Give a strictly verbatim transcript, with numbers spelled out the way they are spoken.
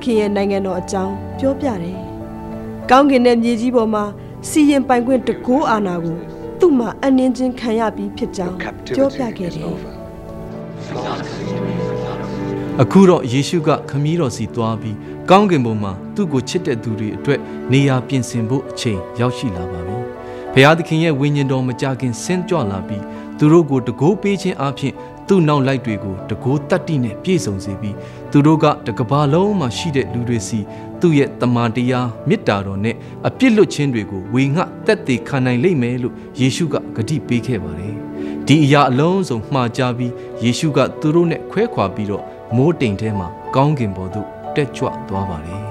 ခင်ရဲ့နိုင်ငံတော်အကြောင်းပြောပြတယ်။ကောင်းကင်နဲ့မြေကြီးပေါ်မှာစီရင်ပိုင်ခွင့်တကိုးအာဏာကိုသူ့မှာအနှင်းချင်းခံရပြီးဖြစ်ကြောင်းပြောပြခဲ့တယ်။အခုတော့ယေရှုကခမည်းတော်စီသွားပြီးကောင်းကင်ဘုံမှာသူ့ကိုချစ်တဲ့သူတွေအတွက်နေရာပြင်ဆင်ဖို့အချိန်ရောက်ရှိလာပါပြီ။ဘုရားသခင်ရဲ့ဝိညာဉ်တော်မကြခင်ဆင်းကြွလာပြီးသူတို့ကိုတကိုးပေးခြင်းအပြင်သူ့နောက်လိုက်တွေကိုတကိုးတတ္တိနဲ့ပြည့်စုံစေပြီးသူတို့ကတကဘာလုံးမှာရှိတဲ့လူတွေစီသူ့ရဲ့တမန်တရားမေတ္တာတော်နဲ့အပြစ်လွတ်ခြင်းတွေကိုဝေငှတက်သေးခံနိုင်လိမ့်မယ်လို့ယေရှုကဂတိပေးခဲ့ပါတယ်။ဒီအရာအလုံးစုံမှားကြပြီးယေရှုကသူတို့နဲ့ခွဲခွာပြီးတော့မိုးတိမ်ထဲမှာကောင်းကင်ဘုံသို့တက်ကြွသွားပါတယ်